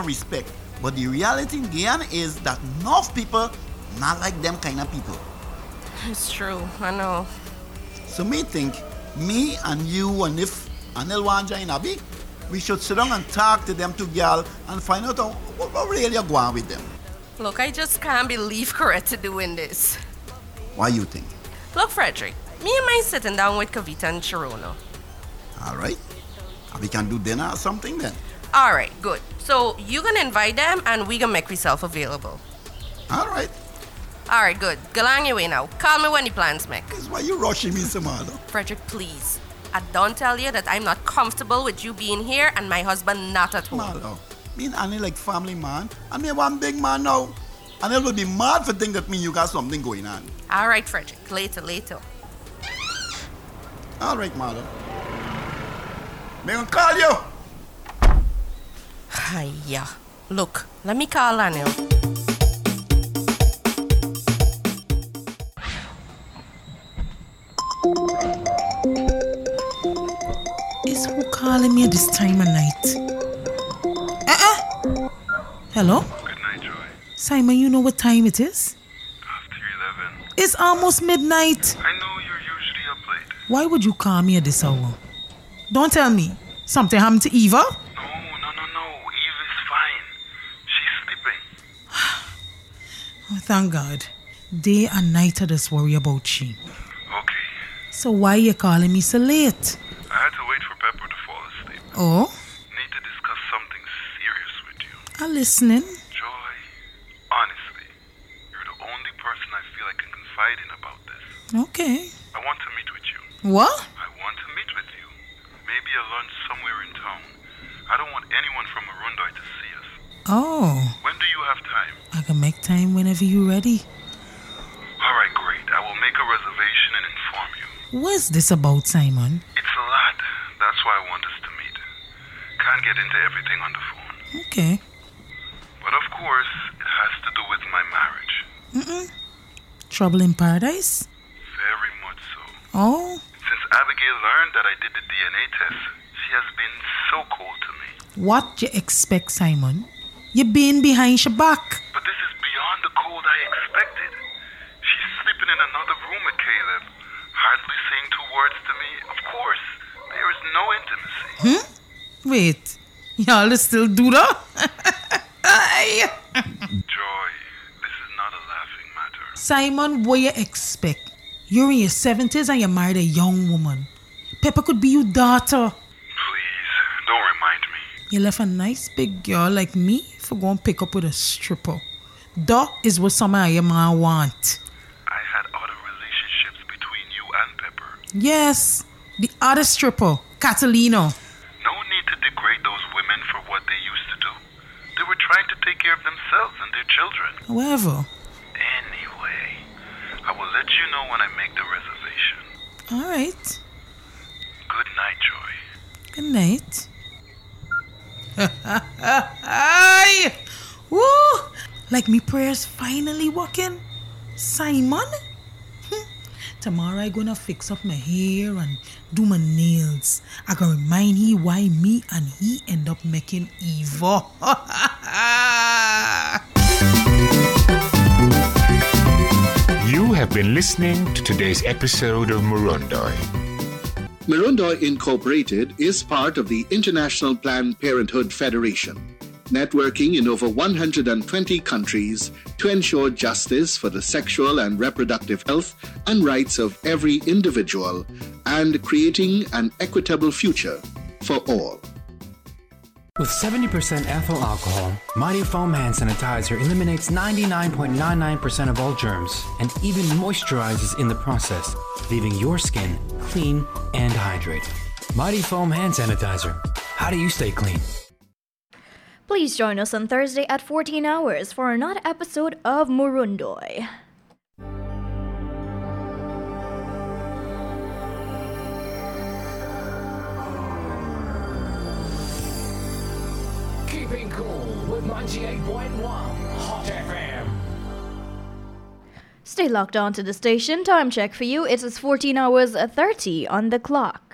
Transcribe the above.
and respect. But the reality again is that enough people not like them kind of people. It's true, I know. So me think, me and you and if Anil want join Abby, we should sit down and talk to them two girl and find out what really going on with them. Look, I just can't believe Coretta doing this. What you think? Look, Frederick, me and mine sitting down with Kavita and Chirono. All right. We can do dinner or something then. All right, good. So you gonna invite them and we gonna make ourselves available. All right. All right, good. Go along your way now. Call me when the plans make. That's why you rushing me, Samalo. Frederick, please. I don't tell you that I'm not comfortable with you being here and my husband not at home. Malo, me and Annie like family man, and me one big man now. And it will be mad for think that me you got something going on. All right, Frederick. Later. All right, Malo. Me gonna call you. Hiya. Look, let me call Anil. Is who calling me at this time of night? Hello? Good night, Joy. Simon, you know what time it is? After 11. It's almost midnight. I know you're usually up late. Why would you call me at this hour? Don't tell me. Something happened to Eva? No. Eve is fine. She's sleeping. Oh, thank God. Day and night I just worry about she. Okay. So why you calling me so late? I had to wait for Pepper to fall asleep. Oh? Need to discuss something serious with you. I'm listening. Joy, honestly, you're the only person I feel I can confide in about this. Okay. I want to meet with you. What? I want to meet with you. Maybe a lunch somewhere in town. I don't want anyone from Arundoi to see us. Oh. When do you have time? I can make time whenever you're ready. All right, great. I will make a reservation and inform you. What's this about, Simon? It's a lot. That's why I want us to meet. Can't get into everything on the phone. Okay. But of course, it has to do with my marriage. Trouble in paradise? Very much so. Oh. Since Abigail learned that I did the DNA test, she has been so cold to me. What you expect, Simon? You been behind your back. But this is beyond the cold I expected. She's sleeping in another room with Caleb, hardly saying 2 words to me. Of course, there is no intimacy. Wait, y'all still do that? Joy, this is not a laughing matter. Simon, what you expect? You're in your 70s and you married a young woman. Pepper could be your daughter. Please, don't remind me. You left a nice big girl like me for going pick up with a stripper. That is what some of your man want. I had other relationships between you and Pepper. Yes, the other stripper, Catalina. No need to degrade those women for what they used to do. They were trying to take care of themselves and their children. However. Anyway, I will let you know when I make the reservation. All right. Good night, Joy. Good night. Ay! Woo! Like me prayers finally working. Simon? Tomorrow I gonna fix up my hair and do my nails. I gonna remind he why me and he end up making Eva. You have been listening to today's episode of Murundoi. Murundoi Incorporated is part of the International Planned Parenthood Federation, networking in over 120 countries to ensure justice for the sexual and reproductive health and rights of every individual and creating an equitable future for all. With 70% ethyl alcohol, Mighty Foam Hand Sanitizer eliminates 99.99% of all germs and even moisturizes in the process, leaving your skin clean and hydrated. Mighty Foam Hand Sanitizer. How do you stay clean? Please join us on Thursday at 14 hours for another episode of Murundoi. Keeping cool with 98.1 Hot FM. Stay locked on to the station. Time check for you. It is 14 hours 30 on the clock.